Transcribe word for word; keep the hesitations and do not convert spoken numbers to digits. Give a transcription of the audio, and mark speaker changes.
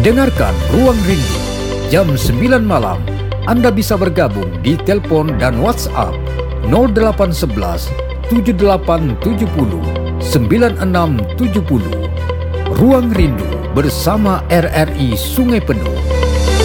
Speaker 1: Dengarkan Ruang Rindu jam sembilan malam. Anda bisa bergabung di telepon dan WhatsApp nol delapan satu satu tujuh delapan tujuh nol sembilan enam tujuh nol. Ruang Rindu bersama R R I Sungai Penuh.